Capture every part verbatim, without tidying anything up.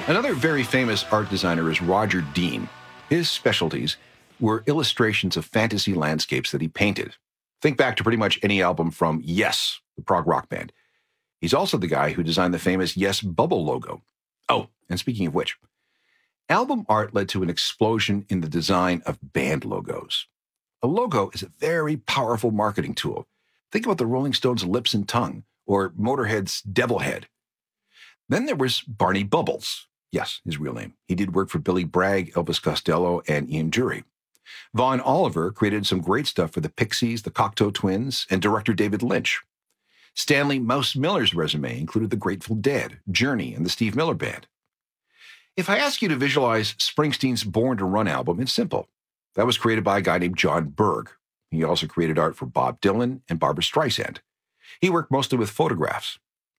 Another very famous art designer is Roger Dean. His specialties were illustrations of fantasy landscapes that he painted. Think back to pretty much any album from Yes, the prog rock band. He's also the guy who designed the famous Yes Bubble logo. Oh, and speaking of which, album art led to an explosion in the design of band logos. A logo is a very powerful marketing tool. Think about the Rolling Stones' Lips and Tongue or Motorhead's Devil Head. Then there was Barney Bubbles. Yes, his real name. He did work for Billy Bragg, Elvis Costello, and Ian Dury. Vaughn Oliver created some great stuff for the Pixies, the Cocteau Twins, and director David Lynch. Stanley Mouse Miller's resume included the Grateful Dead, Journey, and the Steve Miller Band. If I ask you to visualize Springsteen's Born to Run album, it's simple. That was created by a guy named John Berg. He also created art for Bob Dylan and Barbra Streisand. He worked mostly with photographs.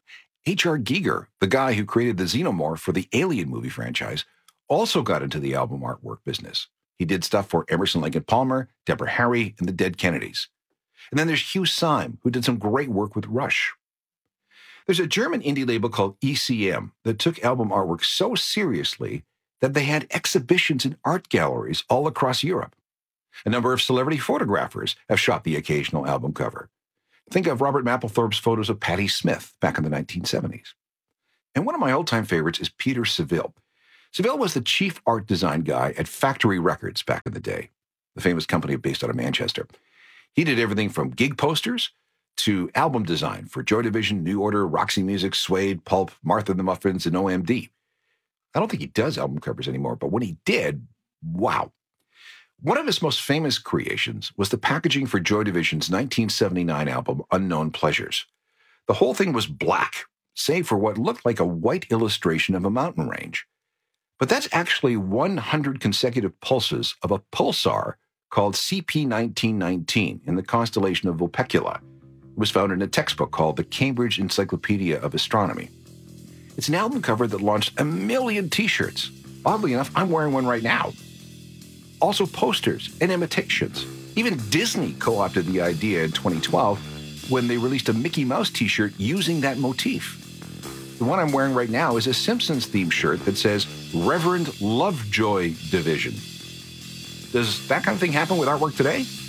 H R. Giger, the guy who created the Xenomorph for the Alien movie franchise, also got into the album artwork business. He did stuff for Emerson, Lake and Palmer, Deborah Harry, and the Dead Kennedys. And then there's Hugh Syme, who did some great work with Rush. There's a German indie label called E C M that took album artwork so seriously that they had exhibitions in art galleries all across Europe. A number of celebrity photographers have shot the occasional album cover. Think of Robert Mapplethorpe's photos of Patti Smith back in the nineteen seventies. And one of my old-time favorites is Peter Saville. Saville was the chief art design guy at Factory Records back in the day, the famous company based out of Manchester. He did everything from gig posters to album design for Joy Division, New Order, Roxy Music, Suede, Pulp, Martha and the Muffins, and O M D. I don't think he does album covers anymore, but when he did, wow. One of his most famous creations was the packaging for Joy Division's nineteen seventy-nine album, Unknown Pleasures. The whole thing was black, save for what looked like a white illustration of a mountain range. But that's actually one hundred consecutive pulses of a pulsar called C P nineteen nineteen in the constellation of Vulpecula. It was found in a textbook called the Cambridge Encyclopedia of Astronomy. It's an album cover that launched a million t-shirts. Oddly enough, I'm wearing one right now. Also posters and imitations. Even Disney co-opted the idea in twenty twelve when they released a Mickey Mouse t-shirt using that motif. The one I'm wearing right now is a Simpsons-themed shirt that says Reverend Lovejoy Division. Does that kind of thing happen with artwork today?